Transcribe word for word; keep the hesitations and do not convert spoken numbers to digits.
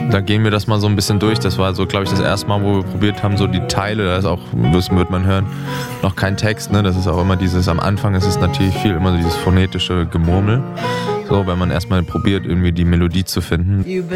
Da gehen wir das mal so ein bisschen durch. Das war so, glaube ich, das erste Mal, wo wir probiert haben, so die Teile, da ist auch, das wird man hören, noch kein Text, ne? Das ist auch immer dieses, am Anfang ist es natürlich viel immer so dieses phonetische Gemurmel. So, wenn man erstmal probiert, irgendwie die Melodie zu finden.